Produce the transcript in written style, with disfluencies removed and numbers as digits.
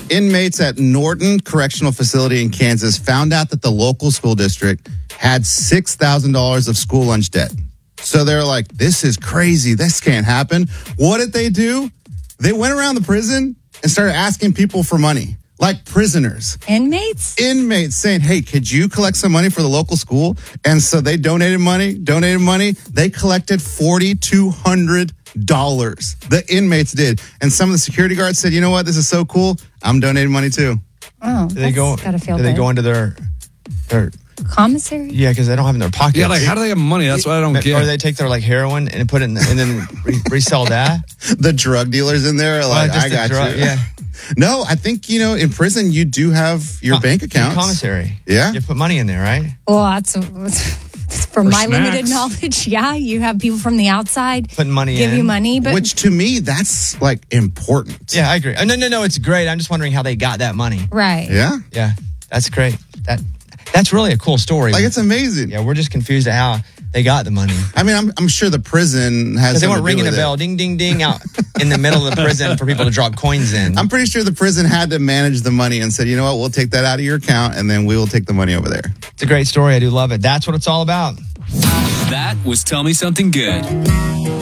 Inmates at Norton Correctional Facility in Kansas found out that the local school district had $6,000 of school lunch debt. So they're like, this is crazy. This can't happen. What did they do? They went around the prison and started asking people for money, like prisoners. Inmates? Inmates saying, hey, could you collect some money for the local school? And so they donated money. They collected $4,200. The inmates did. And some of the security guards said, you know what? This is so cool. I'm donating money too. Oh, gotta feel do they go into their commissary? Yeah, because they don't have it in their pockets. Yeah, like how do they have money? That's what I don't get. Or they take their like heroin and put it in and then resell that. The drug dealers in there are like, I got you. Yeah. No, I think, in prison you do have your bank account. Commissary. Yeah. You put money in there, right? Well, that's from my limited knowledge. Yeah, you have people from the outside putting money give you money, but which to me that's like important. Yeah, I agree. No, it's great. I'm just wondering how they got that money. Right. Yeah, that's great. That's really a cool story. Like, it's amazing. Yeah, we're just confused at how they got the money. I mean, I'm sure the prison has. Because they weren't ringing a bell, ding, ding, ding, out in the middle of the prison for people to drop coins in. I'm pretty sure the prison had to manage the money and said, you know what, we'll take that out of your account and then we will take the money over there. It's a great story. I do love it. That's what it's all about. That was Tell Me Something Good.